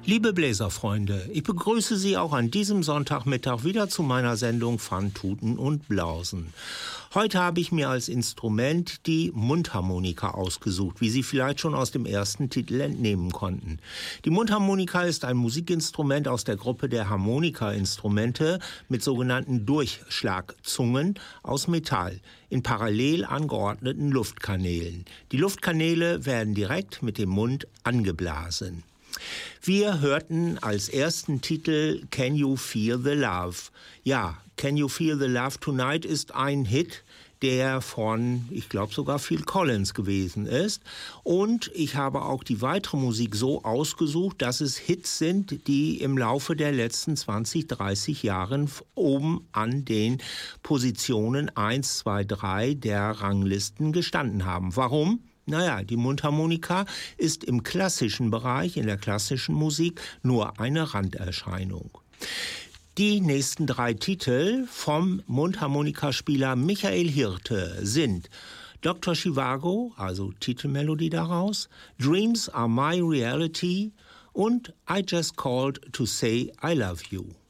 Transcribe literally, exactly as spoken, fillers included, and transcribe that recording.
Liebe Bläserfreunde, ich begrüße Sie auch an diesem Sonntagmittag wieder zu meiner Sendung Van Tuten und Blausen. Heute habe ich mir als Instrument die Mundharmonika ausgesucht, wie Sie vielleicht schon aus dem ersten Titel entnehmen konnten. Die Mundharmonika ist ein Musikinstrument aus der Gruppe der Harmonikainstrumente mit sogenannten Durchschlagzungen aus Metall in parallel angeordneten Luftkanälen. Die Luftkanäle werden direkt mit dem Mund angeblasen. Wir hörten als ersten Titel Can You Feel the Love? Ja, Can You Feel the Love Tonight ist ein Hit, der von, ich glaube sogar Phil Collins gewesen ist. Und ich habe auch die weitere Musik so ausgesucht, dass es Hits sind, die im Laufe der letzten zwanzig, dreißig Jahren oben an den Positionen eins, zwei, drei der Ranglisten gestanden haben. Warum? Naja, die Mundharmonika ist im klassischen Bereich, in der klassischen Musik, nur eine Randerscheinung. Die nächsten drei Titel vom Mundharmonikaspieler Michael Hirte sind Doktor Zhivago, also Titelmelodie daraus, Dreams Are My Reality und I Just Called to Say I Love You.